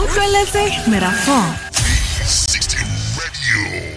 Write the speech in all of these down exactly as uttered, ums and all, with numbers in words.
Utlweletse Merafong. sixteen Radio.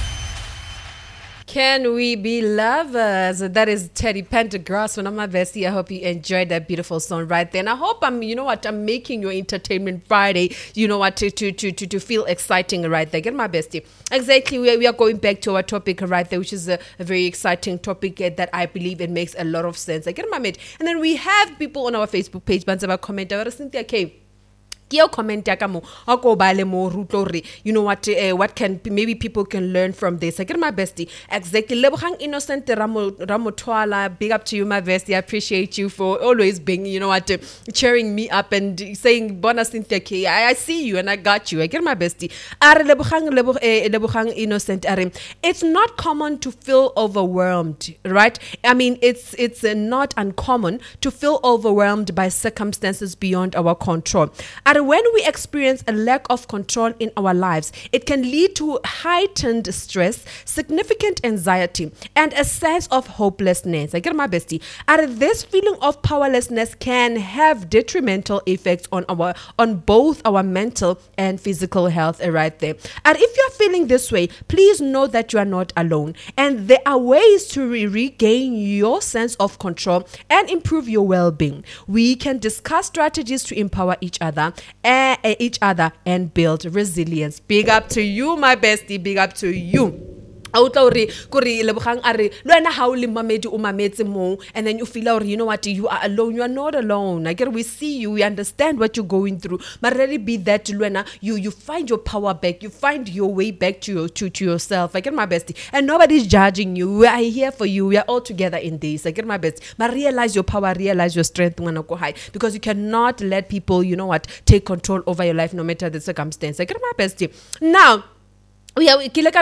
Can we be lovers? That is Teddy Pendergrass, one of my bestie. I hope you enjoyed that beautiful song right there. And I hope I'm, you know what, I'm making your Entertainment Friday, you know what, to to to to, to feel exciting right there. Get my bestie. Exactly, we are, we are going back to our topic right there, which is a, a very exciting topic uh, that I believe it makes a lot of sense. I get my mate. And then we have people on our Facebook page, but about comment, Cynthia K. Comment you know what uh, what can maybe people can learn from this. I get my bestie. Exactly. Lebogang Innocent Ramotwala, big up to you, my bestie. I appreciate you for always being, you know what, uh, cheering me up and saying Bona Cynthia K. I, I see you and I got you. I get my bestie. Are Lebogang Lebogang Innocent Arim. It's not common to feel overwhelmed, right? I mean, it's it's uh, not uncommon to feel overwhelmed by circumstances beyond our control. Are when we experience a lack of control in our lives, it can lead to heightened stress, significant anxiety, and a sense of hopelessness. I get my bestie. And this feeling of powerlessness can have detrimental effects on our on both our mental and physical health right there. And if you're feeling this way, please know that you are not alone. And there are ways to re- regain your sense of control and improve your well-being. We can discuss strategies to empower each other. Uh, each other and build resilience. Big up to you, my bestie. Big up to you. And then you feel out, you know what, you are alone. You are not alone. I get we see you, we understand what you're going through. But really be that Luena, you you find your power back, you find your way back to your to, to yourself. I get my bestie. And nobody's judging you. We are here for you. We are all together in this. I get my best. But realize your power, realize your strength when go high. Because you cannot let people, you know what, take control over your life no matter the circumstance. I get my bestie. Now now, you know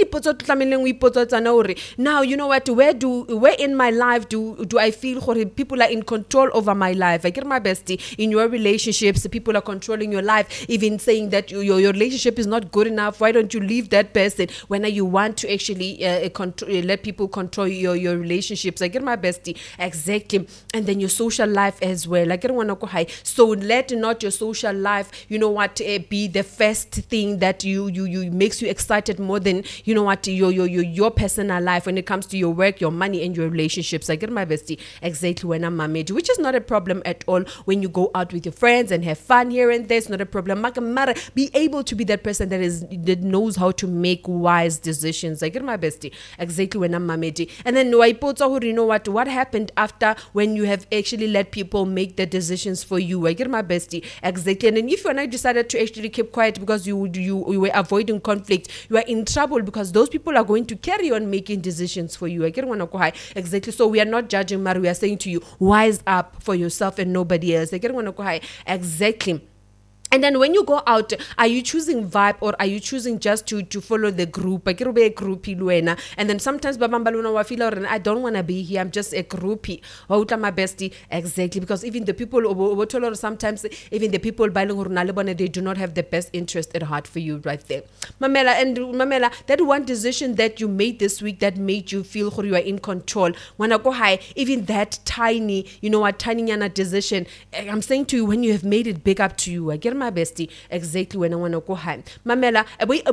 what, where do where in my life do do I feel people are in control over my life? I get my bestie. In your relationships, people are controlling your life, even saying that you, your, your relationship is not good enough. Why don't you leave that person? When you want to actually uh, control, let people control your, your relationships. I get my bestie. Exactly. And then your social life as well. I get want to go high. So let not your social life, you know what, uh, be the first thing that you you you makes you excited more than, you know what, your, your your your personal life when it comes to your work, your money, and your relationships. I get my bestie. Exactly when I'm married, which is not a problem at all. When you go out with your friends and have fun here and there, it's not a problem. Be able to be that person that is that knows how to make wise decisions. I get my bestie. Exactly when I'm married. And then you know what, what happened after when you have actually let people make the decisions for you. I get my bestie. Exactly. And then if you and I decided to actually keep quiet because you you, you were avoiding conflict, you are in trouble because those people are going to carry on making decisions for you. I get wanna go high. Exactly. So we are not judging, Mary. We are saying to you, wise up for yourself and nobody else. I get wanna go high. Exactly. And then when you go out, are you choosing vibe or are you choosing just to, to follow the group? I get be a groupie, Luena. And then sometimes Babambaluna wa feel I don't want to be here. I'm just a groupie. Wauta my bestie. Exactly. Because even the people sometimes even the people they do not have the best interest at heart for you right there. Mamela and Mamela, that one decision that you made this week that made you feel you are in control. When I go high, even that tiny, you know what, tiny yana decision, I'm saying to you, when you have made it big up to you, I get my bestie. Exactly when I want to go home. Mamela,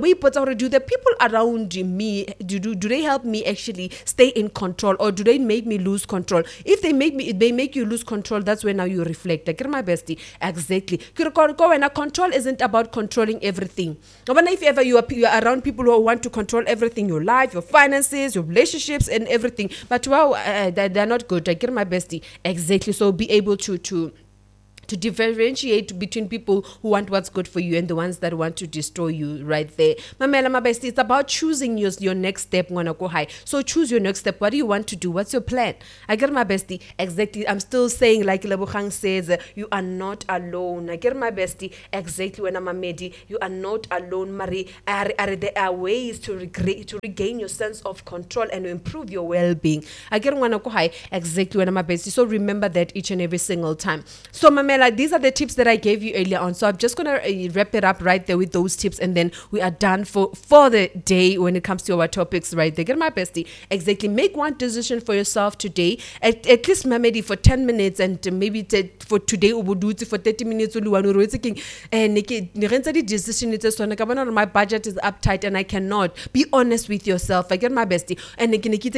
do the people around me, do, do, do they help me actually stay in control or do they make me lose control? If they make me, they make you lose control, that's when now you reflect. I get my bestie. Exactly. Control isn't about controlling everything. If ever you are, you are around people who want to control everything, your life, your finances, your relationships and everything, but wow, uh, they're, they're not good. I get my bestie. Exactly. So be able to to to differentiate between people who want what's good for you and the ones that want to destroy you right there. Mamela, my bestie, it's about choosing your, your next step. Wanna go high. So choose your next step. What do you want to do? What's your plan? I get my bestie. Exactly. I'm still saying, like Lebogang says, uh, you are not alone. I get my bestie. Exactly when I'm a medi, you are not alone, Marie. Are, are there are ways to, regre- to regain your sense of control and improve your well-being. I get wanna go high. Exactly when I'm a bestie. So remember that each and every single time. So Mamela, Mamela, these are the tips that I gave you earlier on. So I'm just gonna uh, wrap it up right there with those tips, and then we are done for for the day when it comes to our topics right there. Get my bestie. Exactly. Make one decision for yourself today. At, at least Mamedi for ten minutes, and uh, maybe t- for today we do it for thirty minutes. And the decision is so my budget is uptight and I cannot. Be honest with yourself. I get my bestie. And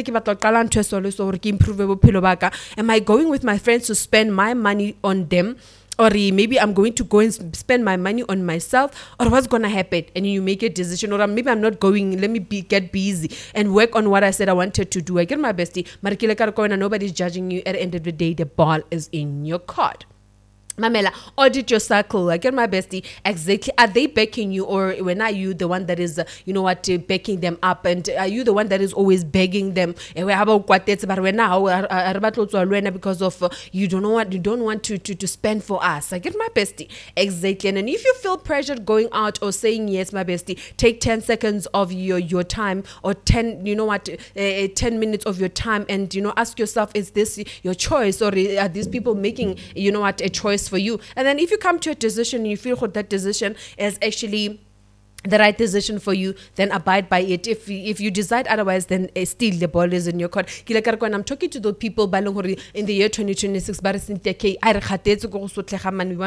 am I going with my friends to spend my money on them? Or maybe I'm going to go and spend my money on myself, or what's going to happen? And you make a decision, or maybe I'm not going, let me be, get busy and work on what I said I wanted to do. I get my bestie. Nobody's judging you. At the end of the day, the ball is in your court. Mamela, audit your circle. I get my bestie. Exactly. Are they backing you, or when are you the one that is, uh, you know what, uh, backing them up? And are you the one that is always begging them? Because of uh, you don't know what you don't want to, to to spend for us. I get my bestie. Exactly. And then if you feel pressured going out or saying yes, my bestie, take ten seconds of your your time, or ten, you know what, uh, ten minutes of your time, and you know ask yourself, is this your choice, or are these people making, you know what, a choice for you? And then if you come to a decision and you feel that decision is actually the right decision for you, then abide by it. If if you decide otherwise, then uh, still the ball is in your court. When I'm talking to the people in the year twenty twenty-six,